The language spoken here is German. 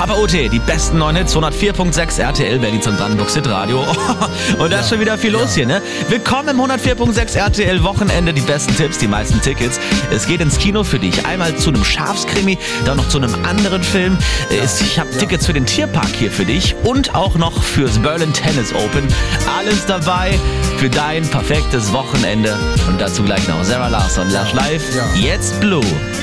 Papa UT, die besten 9 Hits, 104.6 RTL Berlin zum Brandenburg Hit Radio. Und da ist schon wieder viel los hier, ne? Willkommen im 104.6 RTL Wochenende, die besten Tipps, die meisten Tickets. Es geht ins Kino für dich. Einmal zu einem Schafskrimi, dann noch zu einem anderen Film. Ich habe Tickets für den Tierpark hier für dich und auch noch fürs Berlin Tennis Open. Alles dabei für dein perfektes Wochenende. Und dazu gleich noch Sarah Larsson, Lush Live, jetzt Blue.